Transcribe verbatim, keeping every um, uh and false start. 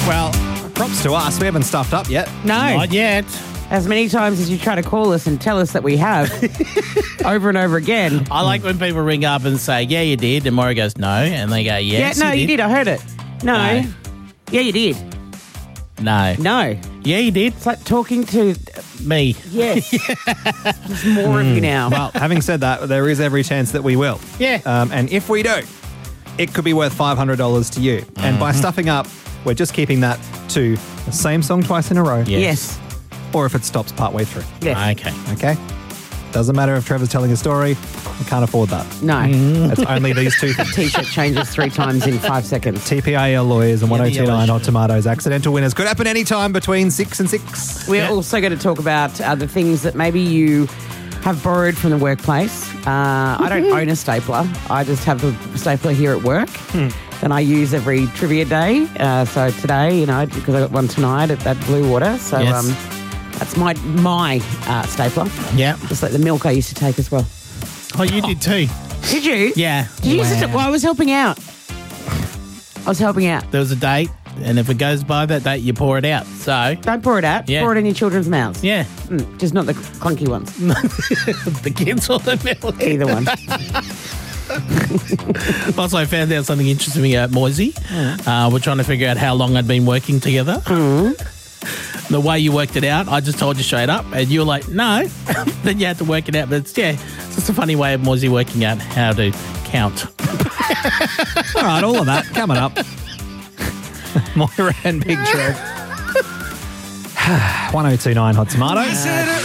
Well, props to us. We haven't stuffed up yet. No. Not yet. As many times as you try to call us and tell us that we have, over and over again. I like when people ring up and say, yeah, you did. And Maury goes, no. And they go, yes, yeah, no, you did. I heard it. No. No. Yeah, you did. No. No. Yeah, you did. It's like talking to... Me. Yes. There's more of you now. Well, having said that, there is every chance that we will. Yeah. Um, and if we do, it could be worth five hundred dollars to you. Mm-hmm. And by stuffing up, we're just keeping that to the same song twice in a row. Yes. Yes. Or if it stops partway through. Yes. Okay. Okay? Doesn't matter if Trevor's telling a story. We can't afford that. No. It's only these two things. T-shirt changes three times in five seconds. T P A L Lawyers and Yeah, the ten twenty-nine yellow Hot shirt. Tomatoes. Accidental winners could happen any time between six and six. We're Yeah. also going to talk about uh, the things that maybe you have borrowed from the workplace. Uh, I don't own a stapler. I just have the stapler here at work. And I use every trivia day. Uh, so today, you know, because I got one tonight at that Blue Water. So Yes. um, that's my my uh, stapler. Yeah. Just like the milk I used to take as well. Oh, you did too. Did you? Yeah. Did you use it? Well, I was helping out. I was helping out. There was a date, and if it goes by that date, you pour it out. So, Don't pour it out. Yeah. Pour it in your children's mouths. yeah. Mm, just not the clunky ones. The kids or the milk. Either one. Also, I found out something interesting about Moisey. Uh, we're trying to figure out how long I'd been working together. The way you worked it out, I just told you straight up, and you were like, no. Then you had to work it out. But it's, yeah, it's just a funny way of Moisey working out how to count. All right, all of that coming up. Moira and Big Trev. ten twenty-nine Hot Tomatoes.